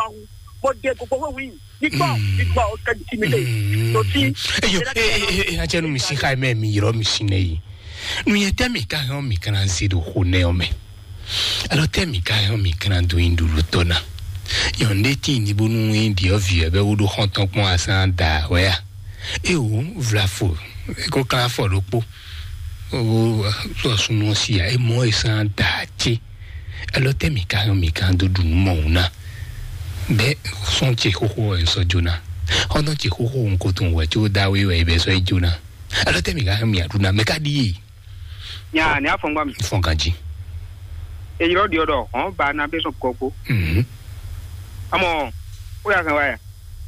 bangu mo de ko wi ni ba o ka timide to ti achenu misi kai me mi ro misi nei nu yete mi ka ho mi kana zidu hune ome alo te mi ka ho mi kana do indulu tona yonde ti ni bonu indi ovie be wudu honton pon asan da oya e o vlafo ko kan fo lopo o so sunu si e mo isan da ti alo te mi ka ho mi kan do du mo na be son ti ho en so jona hono ti ho nko tun wa ju da we be so jona alo te mi ka ho mi aduna me ka di nya ne afongwa mi fonganji e yiro di odo on ba na be so koko amo o ya kan wa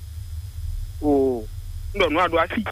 o ndo no ado asi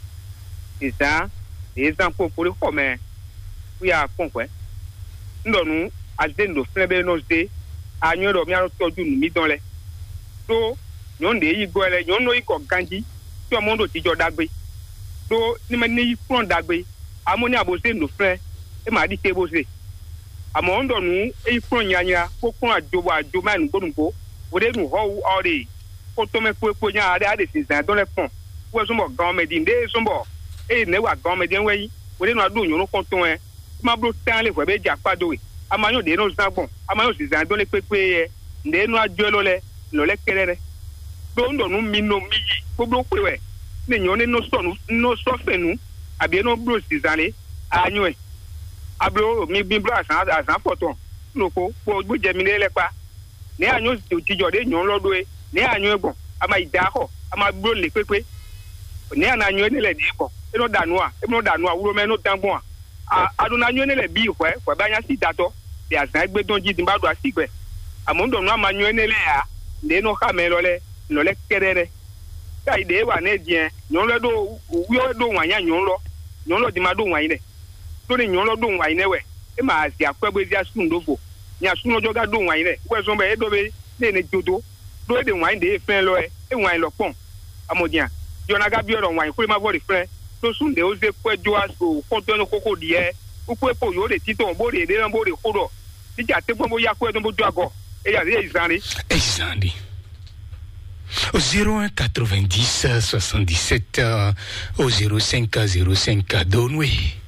isa po pori ko me o ya konkwe ndo nu azendo flebe no de anyo do mi aro toju nu mi donle to nyonde yi gole nyono iko ganji ti omo ndo ti jo dagbe to ni me ni front dagbe amoni abose ndo fre e ma di tebo se amo ndo nu e front nyanya ko kun ajo ma nu godunko ode nu ho ore ko to me ko nya ade sinzan don le pon wo so mo gan me di nde so mo e ne wa gan me di enwe yi ode nu adu nyoro ko to e ma bro tan le fo be ja pado we amayo de no zagbon amayo sinzan don le pepe e nde nu ajo lo le kerere do ndo nu mi no mi gbogbo pe we ne nyone no so fenu abi no bro sinzan anyo e abro mi bi bro asan foto loko po gbuje mi le pa ni anyo ti jode nyon lodo e ni anyo egbon ama idako ama bro le pepe ni anyo ni le diko e no danu a wuro me no dangbon a aduna anyo ni le bi iwe kwa ba nya si dato bi asan egbe don ji tin ba do asigbe amondo no ama anyo ni le ya de no ka me lole kerere ka ide wa ne dien nyon lo do wi do wanya nyon lo di ma do wan ile to ni nyon lo do wan ile we e ma si akwegbe dia sun dofo ni asun lojo ga do wan ile we so be e do be ne jodo do de wan de fen lo e wan lo pon amodian yona ga bi oro wan ko ma body friend to sun de o ze kwejo aso ko to no koko die uku epo yo de tito bo de ran bo de kodo ti ja te bo ya ko e do bo jo ago e ya re izandi au 01 90 77 au 05 donwe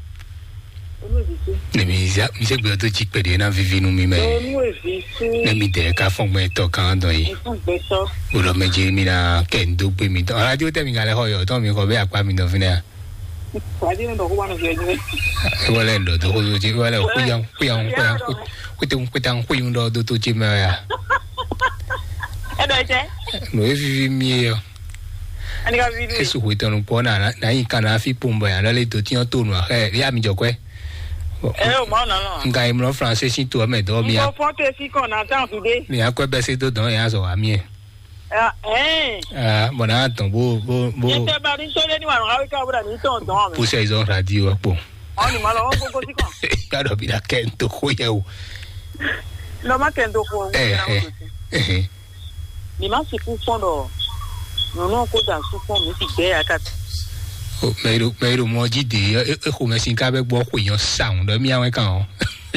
mi se gbe to ti pede na vivi nu mi me na mi de ka fon me to kan don yi o lo meje mi na kendo pe mi to radio te mi gale hoyo to mi ko be apa mi do fina radio ndo ko wa no je wala ndo to ko ji wala ku yang ku tang ndo do to ji me ya no vivi mio ani ga vivi eso huito no pona na ikana fi pumba ya le to ti to no ya mi jokwe o ma na no ngai mo français si to me do mi mo fonte si kon na tan today ni akwe be se to don ya so ami bona ton bo yete ba ri so le ni wa ro ka bra ni ton don po se zo radio po oni ma lo go si kon ya do bi da kento ko ye o lo ma kento ko ni ma si ku fondo no ko da su fon mi ti be aka o mero mo ji de e ko me sin ka be gbo ko yan sound mi awon kan o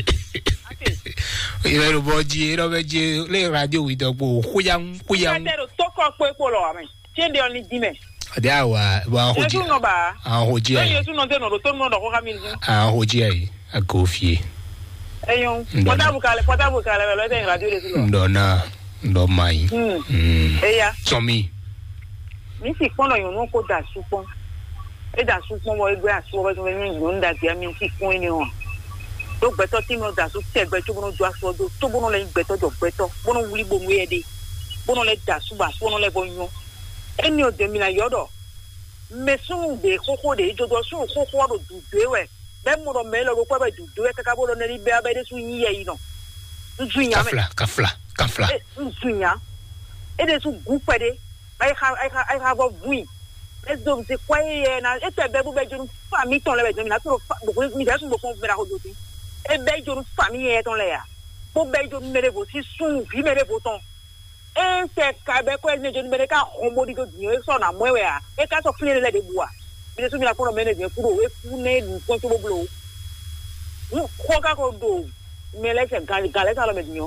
mero bo ji ro be ji le radio wi do gbo ko yan to ko po lo amen ti de oni di me ade awa wa ho ji hoji ai yesu no de no to no do ko ka mi ji hoji ai akofie eyon pota bu kale lo de radio de su ndo mai eya somi mi si pon lo yon no ko da supon e da supon wo egbe aso wo so ni yon da ti ami si pon ni won do gbeto ti mo da su te gbe to bono do aso do to bono le gbeto do gbeto bono wuli bo mu ede bono le da su ba bono le bo yon eni o de mi na yodo mesun de koko de jodo su koko do du dewe be mo do me lo ko ba du dewe ka bo do ne be abede su yi yi no nsu nya me kafla nsunya ede su gupede ai ha go bui ezo se kwaye na ete be bu be junu fami ton le be junu na to bo mi da sun bo kon mera ho do ti e be junu fami e ton le ya bo be junu mere bo si sun bi mere bo ton e se ka be ko e junu mere ka homo di go dio e so na mwewe a e ka so fine le de bua bi su mi la ko no mene de ku do we fu ne du ko to bo blo ko ka ko do me le se gale ta lo me dio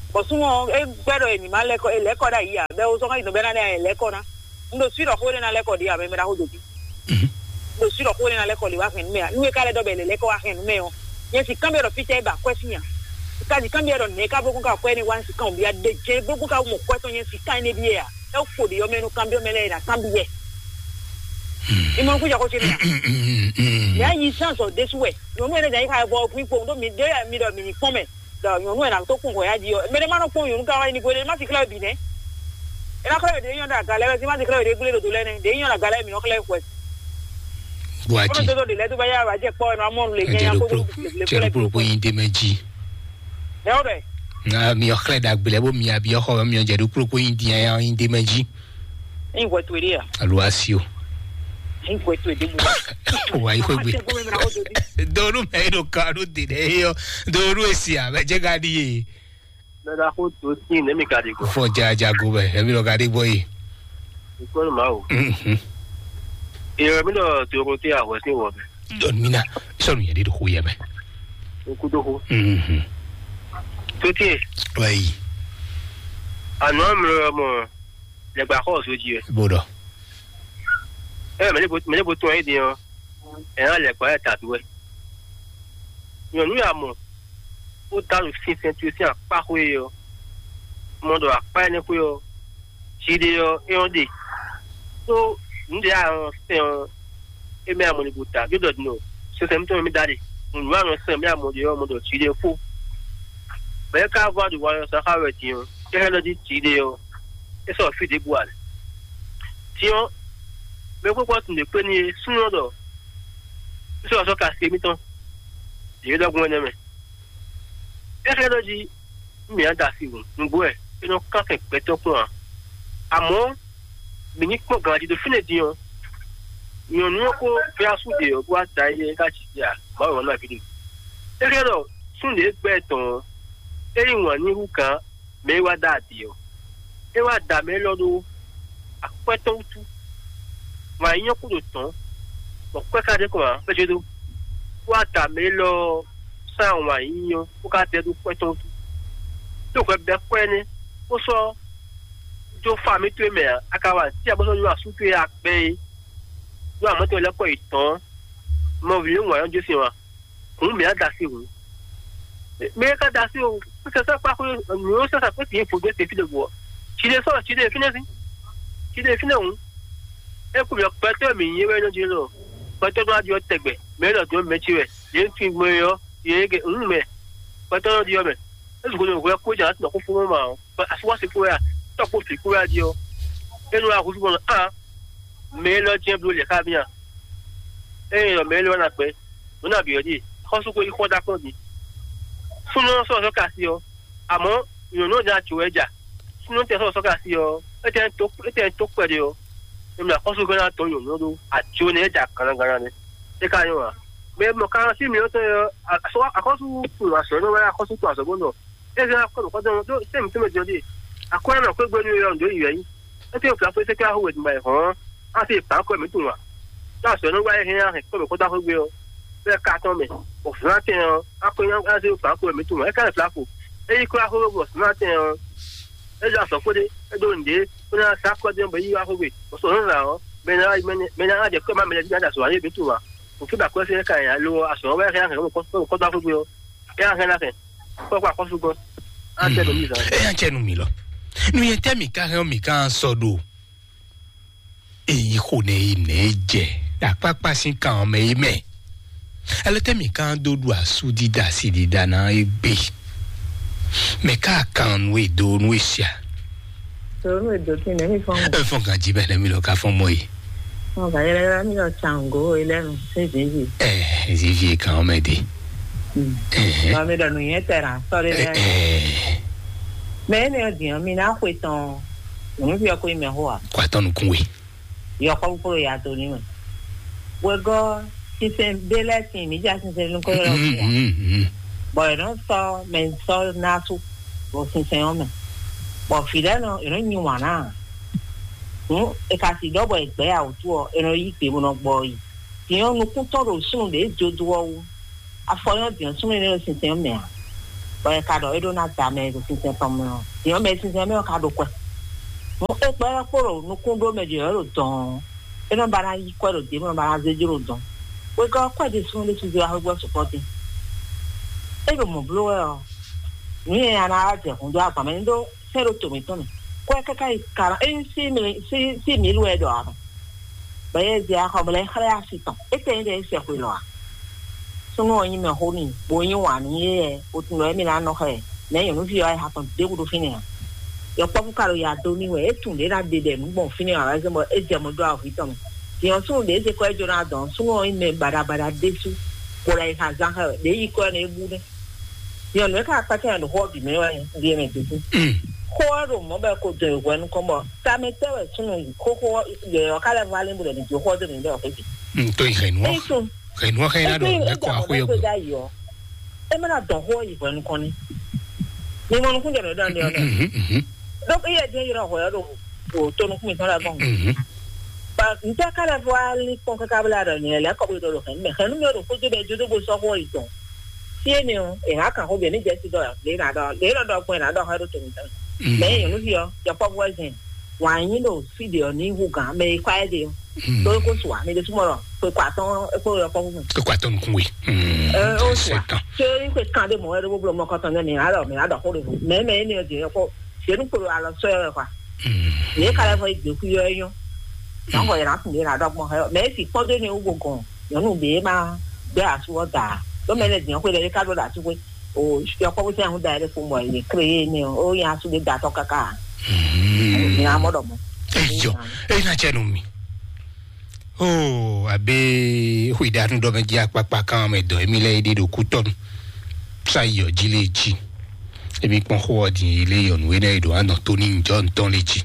Kosumo e gbero eni ma leko eleko da iya be o so kan be na eleko na ndo siro ko le na leko dia be me da ho dobi ndo siro ko le na leko li wa ken me nu e kale do be leko wa ken me o ye si kambero fite ba kwesinya ka di kambero ne ka boku ka kweni wan si kan bia de je boku ka mo kweto ye si kan ne bia e ko di yo me no kambio mele na kambie imo ku ja ko chiri ya yi sense of this way no me ne dai ka bo pu ko ndo mi de mi do mi pome da yo no na to kun ko ya di yo me de ma no kun yo nka wa ni ko de ma ti kla bi ne e na kla de yo da gale we ti ma ti kla de gule do le ne de yo na gale mi no kla ko Waji. Ono de le do ba ya wa je po na mo le nya ko Jero pro yin de meji. Ne o de Na mi okle da gbele bo mi abi o mi jero pro yin di ya yin de meji. in ko tu dia Aluasio. in ko tu de mu Wai ko gbe. Doru me do karu de yo. Doru esia be je ga di. Da ho to tin ne mi ka di ko. Fo ja go be. E mi lo ga di boy. Ko ma o. E mi do to ko ti a wo si wo. Don mina. So mi de ho ye me. Ku do ho. To ti. Wai. Anu mo le gba ko so ji e. Bodo. Me le bo to e di o. E na le gba e ta tu e. Yo nu ya mo. O ta lu si sentu si a pa ko yo. Mo do a pa ni ko yo. Ji de yo e on de. So ndi a se on e me amoni buta. You don't know. So se mto mi dadi. Nwa no se me amoni yo mo do ji de fu. Be ka va du wa sa ka we ti o. E he lo di ji de yo. E so fi de buale. Ti o me ko ko tun de pe ni sunu do. So ka se mi ton. Di do gun ne me. E he lo di mi anda si un. Ngbo e no ka fe pe to kun a. Amo mi ni ko ga di do fine di o. Yo no ko fe asu de o wa ta ye ka chi ya. Ba wo na fi di. E he lo sun de pe ton. E won ni hu kan me wa da di o. E wa da me lo do apeton tu. Wa yin ku do ton. Mo pe ka de ko a pe je do. Wa da me lo sa wa yin yo ku ka de do peton tu. To ko be ko ni o so jo fa mi tu me akawa ti abo so yo asu tu ya pe yo amo to le ko itan mo vi won yo si wa kun mi ada si hu me ka da si o se sa pa ko yo se sa pe ti fo de te fi de bo ti de so ti de fi ne si ti de fi ne un e ku yo pe te mi yin we no ji lo pe to do ajo tegbe me lo do me ti we ye ti mo yo ye ge me pe to do yo me e su ko no ko ja ti ko fu mo ma aso wa se ko ya to ko fi ko ya di o e no a ko su ko me lo je blu le ka bi yan e yo me lo na pe mo na bi o di ko su ko i ko da ko di sunu so ka si o amo yo no ja chu eja sunu te so ka si o e te to pe de o e mi ko su ko na to yo no do a chu ne ja kan ne e ka yo me mo ka si mi o to so akosu ku wa so no wa akosu to aso bo no e ga ko do se mi te me di akwa na ko gbe ni yo ndo yi yi e te o ka se ka ho we mi ho a se pa ko mi tu wa ta so no wa he ya ko da ko gbe o se ka to me o funa te o akoyan a se pa ko mi tu wa e ka la ko e ko a ho bo funa te o e ja so ko de e do nde ko na sa ko de bo yi wa ho gbe o so na o me na a de ko ma me de da so wa ye bi tu wa o ki ba ko se ka ya lo aso wa he ya ko da ko gbe o ya he na ke ko pa ko su go a te do mi za E anche nu mi lo. Nu ye temi ka he mi kan so do. E ko ne je. Da papa sin kan me me. Ele temi kan do du asu di da si di da na egbe. Me ka kan we do nu sia. So no do ti ne mi fon. E fon kan ji be ne mi lo ka fon mo yi. O ga yele mi lo chango elenu se jeji. Zi vie kan me de. Ma me da nu yen tera. Sorry le. Me ne di mi na kweton. Mo fi ko me ho a. Kwa ton kun we. Yo ko pro ya to ni mo. We go si se bele si mi ja se lu ko yo. Boy no so men so na su. Bo si se o me. Bo fi da no ino ni wa na. E ka si do bo egbe a otu o eno yi pe mo no gbo yi. Ti yo nu ku to ro sun de jodo o. Afoyan di sun ni o si se o me a. Kwa kado edo na dame do sinse tomo. Yo me sinse me kado kwa. Mo e para poro no kundo me je ro don. E no bara yi kwa ro de mo bara ze jiro don. We go kwa de sun le tu do ha go supporting. E go mo blow ni ana aje hundo apa me ndo sero to me to. Kwa kara e si mi lo e do ara. Ba ye dia ko bele khara si to. E te de se ko lo. Sono yin me ho ni bo yin wa ni e o tun lo mi na no he. Na yo no fi ai happen de go do fini. Yo pa ku karo ya do ni we e tun le ra de de mu bon fini ara se mo e je mo do a fi to me. Ti on so le se ko e jo na don. Sono yin me bara de su. Ko la ha zan ha de yi ko na e bu de. Yo no ka pa ka no ho bi me wa de me de su. Ko mo ba ko de wen ko mo ta me te we sunu ko ye o kala vale mbu de jo ho de ni de o ke tôi khen nó khen nó được quá khuya em na do ho yi wen ko ni mo ku de no da ni o do ko ye je ro ho ya do o to no ku mi ta bon ba nta kala vale ko ka bla da ni le ko bi do khen me khen mi ro ko de jo do bo so ho yi do sie ni o e ha ka ho be ni je si do le na do ko na do ha do to ni me yo no yo ya pa voisin wa yin lo video ni hu ga me kwa de do ko swa ni de tomorrow ko kwa ton ko yo kwa ton ku wi o swa se ko kan de mo e bo mo ko ton ni ala me ada ho de me ni o je ko se nu ko ala so yo kwa ni ka la fo igbe ku yo yo na ko ya tun de na do mo he me si po de ni u gogon yo nu be ma be asu o da do me le din ko de ka do da tu ko o yo ko se hu da de fu mo ni create ni o ya su de da to kaka ni amodo mo yo e na chenu mi oh abe huida nu do me ji apapa kan me do emi le ide do ku ton sayo jileji ebi pon ho di ile yon we na do an to ni njo ton leji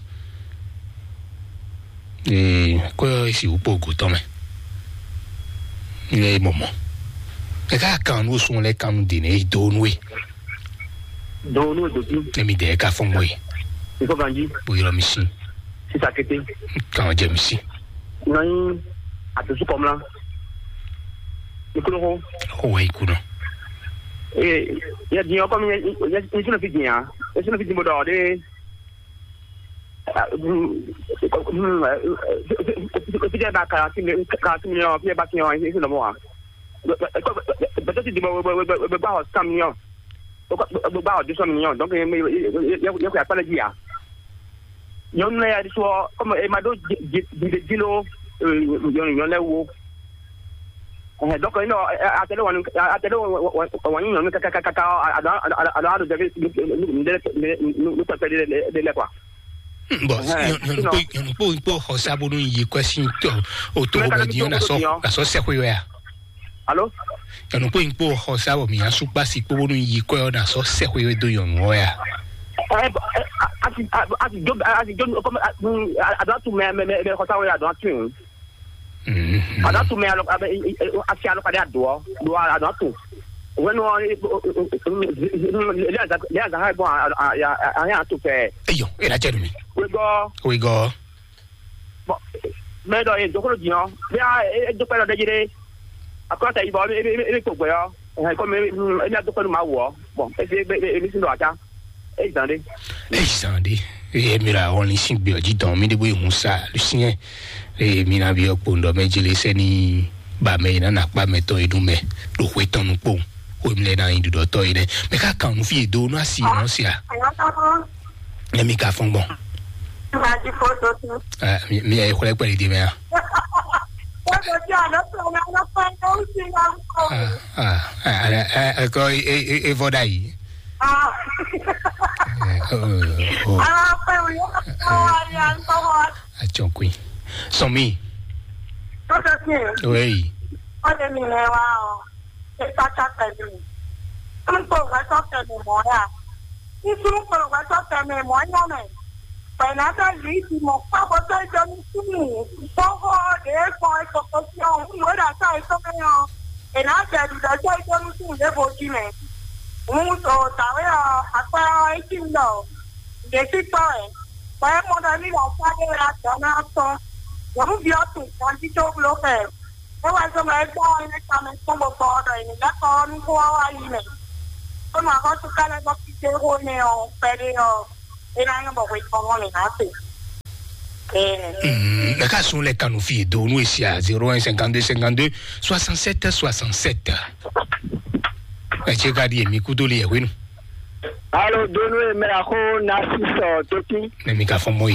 ko si upo go to me ile momo e ka kan wo sun le kan di ne do nwe do no do tu emi de ka fon we ko banji bo yo mi si sakete kan je mi si nai atusu komla ikuno ho we ikuno ya dinyo kom ya sino fidinya ya sino fidimo do de fidia ba ka tin yo fidia ba tin yo sino mo a peut-être di ba ho sam yo ba ho di sam yo donc ya ko pa la dia yon na ya di so comme e ma do di dilo yon le wo donc no atelo wan yon ka ada de le quoi bon yon po ho sabonu yi question to o to ba di na so se ko ya allo yon po ho sabo mi asu pa si po nu yi ko na so se ko do yon wo ya as comme adatu me ko tawo ya adatu adatu me alo asi alo kada do adatu wenu le za ha bo ya to pe eyo era jeremy we go me do e dokoro dion ya e do pe do de jire akota ibo e ko gbe yo ko me e do pe ma wo bon e si do aja Exandé. E mira only sing bi oji don mi de bo ihunsa lucien e mi na bi opondo mejele se ni ba me na pa me to idun me do we tonu po o mi le na indu do to ire me ka kan mu fi edo no asi no sia e mi ka fon bon ma di foto tu mi e ko le pe di me a ko e vodai Achokui. Somi. Oui. Ode mi le wa o. E ta cha pe mi. Un po ga so pe mi mo ya. Ni su ko ga so pe mi mo nya me. Pe na ta li ti mo pa bo so jo ni ti mi. Po ho de ko si o mo da sa so me yo. E na ta di da so jo ni ti le bo ji me. Mucho sabe hasta el tiempo de si pues podemos darle la sangre de la zona yo vio tu cuantito bloque no vas a ver todo en el camino como todo en la con juego ahí Con mà có cái là bác sĩ hôn neo, phải đi cái này nó bảo vệ con mình hả chị? La cas sont les canoufiés de nous ici à 01 52 52 67 67. Chegadi mi kudoli wenu. Allo donwe merako nasiso toti. Ne mi ka fomoy.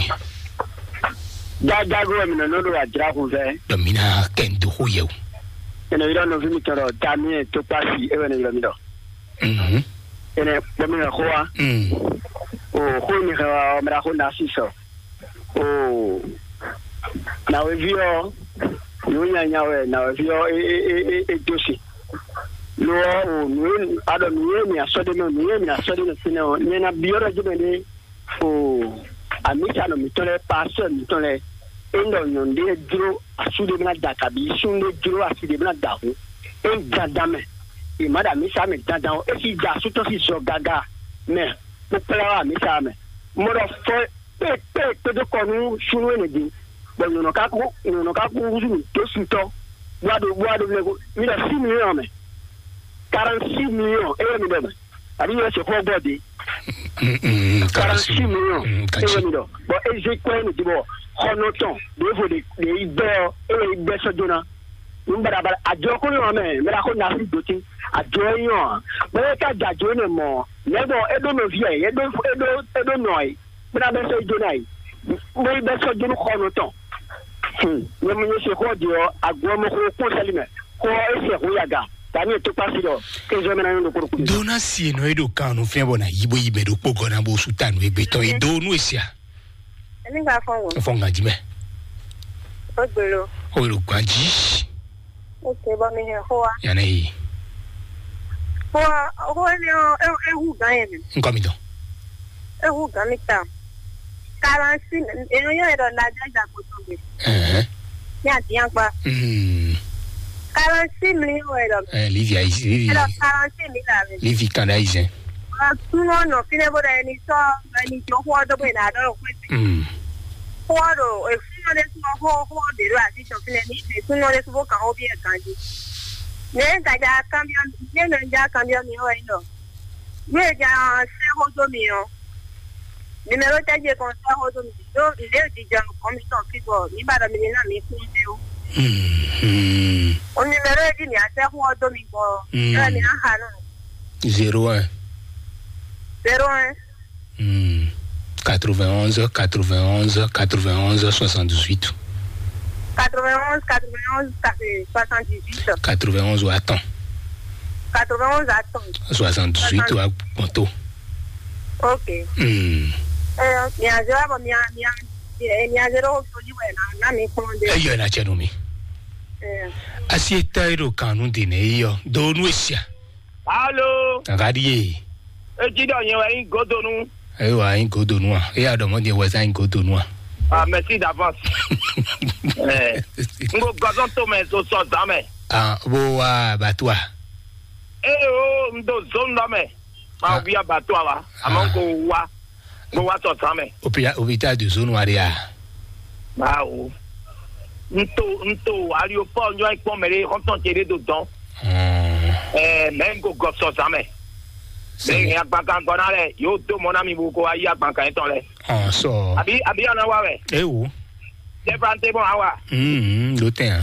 Jago mi no do ajira ku fe. Domina kendo hoyew. Ene ira no vimi toro tami to pasi e wena ira mi do. Ene domina khoa. O ho mi ka merako nasiso. O na we vio yunya nyawe na we vio e dosi. No ado mi asode no sino nena biora jibene o amita no mitole pastor mitole endo nyonde dro asude na dakabi sunde dro asude na dahu en gadame e madame sa me dadan e si da suto si so gaga me mo pela mi sa me mo do fo pe de konu sunu enedi bo no ka ku uzu to suto wado lego mi da 6 million me 46 millions et mi donne. Ari yo se fo body. 46 millions et mi donne. Bon et j'ai quoi ni dibo honoton de fo de ibe e ibe so dona. Numbara bala ajo ko yo me la ko na fi doti ajo yo. Bo ka jajo ne mo. Lego edo no vie edo noi. Bra be so donai. Bo ibe so dona honoton. Ni mo se ko dio agwo mo ko salime. Ko e se ko yaga. Dona si no edo kanu febo na yibo yibedo pogo na bo sutanu egbeto edo nu esia. Eni ga fonwo. Fonga jime. Ogbero. Olu kwaji. Okay, ba mi he hoa. Yana yi. Hoa ni ehu gan yen. Nko mi do. Ehu gan mi ta. Karansi eno yo edo na jaja ko to be. Ni ati anpa. 46 millions. Livia ici. Alors 46 millions. Livia kana ici. Tout le monde finit pour aller so ni jo ho do be na do ko. Ho do e fun le so ho de ro ati so fine ni e fun le so kan o bi e kan ji. Ne ga ja cambio ne no ja cambio ni ho ino. Ne ja se ho do mi o. Numero ta je kon se ho do mi do ile di ja commission ki go ni ba da mi na mi fun de o. On numéro est dit, à faire quoi Domingo? 01 91 91 91 78 91 91 78 91 ou attends 91 attends 78 ou à Ponto. Ok. Mia zero na mi konde. Ayo na chenomi. Asieta ero kanu dine iyo do nu esia. Allo. Agadi. Ejido yen wa yin godonu. Wa yin godonu a. E adomo de wa yin godonu a. Ah merci d'avance. Ngo gazon to me so so dame. Ah bo wa batwa. Ndo zonda me. Ma via batwa wa. Amonko wa. Ngo wa so dame. Opita de zone wa dia. Bawo. Nto aéroport nyo ipo mere honton tere do don. Mengo goso zame. Me agbankan gona le yo do mona mi buko ayi agbankan ton le. So. Abi ana wa we. Wo. De frante bon awa. Lo ten.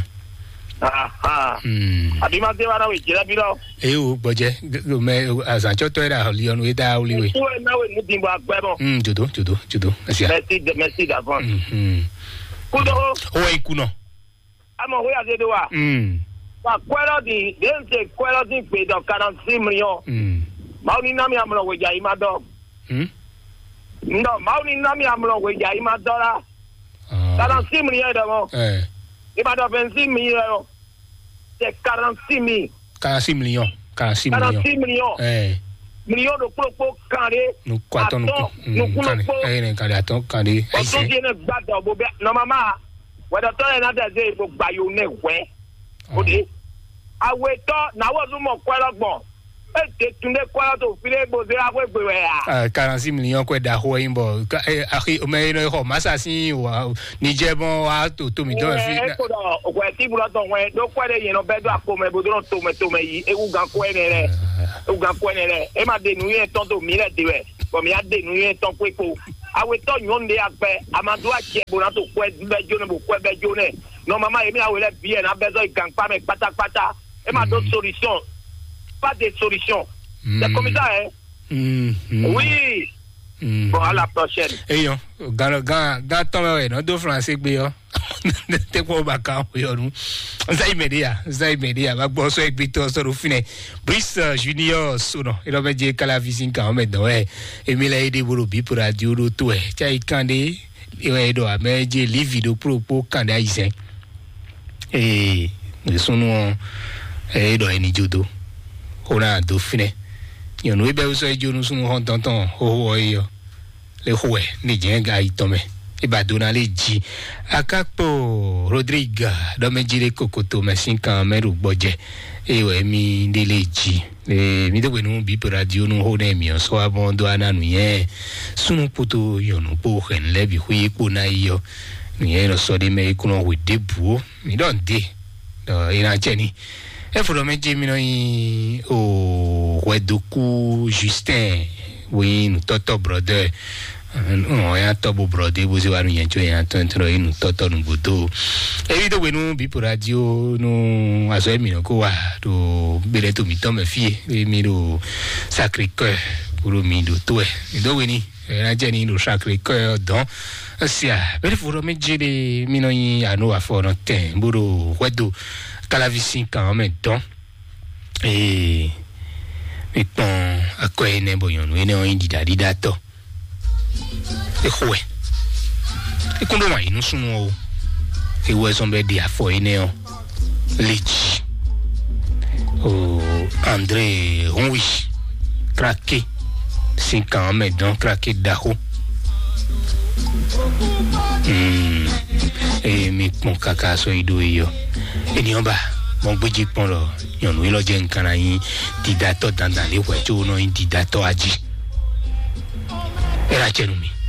Abi ma de wa na we jira bi lo. Wo boje me asancho to era holi onu eta oli we. Wo na we mutin bo agbe bon. Judo. Asia. Merci d'avance. Kudo. O ikuno. Amo we azedo wa. Wa kwero di dense kwero di pe do 46 millions. Mauni nami amlo we ja imado. No, mauni nami amlo we ja imado la. 46 millions de mo. Imado 26 millions. C'est 46 000. 46 millions. 46 millions. Millions de propos carré. Nous quoi nous carré attends carré. Aïe. Normalement, whether to another day go buy you ne we. Odi. Awe to na wo mo kwela gbon. tunde kwa to file boze la kwe kwe ya 46 millions kwe da ho imbo akhi o me no ho masasi wa ni jebon wa to mi do fi ko do kwe ti bulo to we do kwa de yen no be do akome bo do to me yi e u gan ko ene le e ma de nu yen ton to mi le de we ko mi a de nu yen ton kwe ko awe to nyonde agbe amadu a che bo na to kwe be jone bo kwe be jone no mama e mi a we le bien na bezo ikan pa me pata e ma do solution pas de solution. C'est comme ça, hein? Oui. Bon, à la prochaine. Et yo, gars, tombe, non, deux français, bien. T'es quoi au bac, yo, nous. Ça immédiat, va bosser avec Victor, ça, au final. Brice Junior, sono, il va dire qu'à la visite, quand même, ouais. Et mais là, il est développé pour la radio, tout, ouais. Tiens, il candé, il va aider à mettre les vidéos pour candé haïtien. Et, nous sommes, et, dans un judo. Ona do fine yo no ebe so ejo no sunu hon tonton ho yo le howe ni jenga itome e ba dona le ji akapo Rodrigue do mejire kokoto mesin kan meru gboje e we mi de le ji le mi de we no bi radio no ho ne mi so abondo ananu yen sunu poto yo no po hen le bi hui po na yo ni no so de me kuno we debu mi don de do ina jeni e furo me jimi no yi o wedoku Justin we nu toto brother no ya tobo brother bo se wa nu yenjo ya tontro inu toto nu bodo e video we nu bi radio nu aso mi no ko wa do bele to mi to me fie mi do Sacré-Cœur pour mi do to e do we ni na jeni do Sacré-Cœur don sia bele furo me jide mi no yi anu afo no ten buru wedo Calavisin quand même temps et pon akoy ne boyon we ne on di dato e khowe e kondo ma inu sunu o e we sombe di afo ene o lechi o André Ronwi craqué 5 ans mais donc craqué daho e mi pon kaka so ido yo e ni oba mon gbeji pon lo yon we lo je nkan yin di dato dandan le we jo no yin di dato aji era chenu mi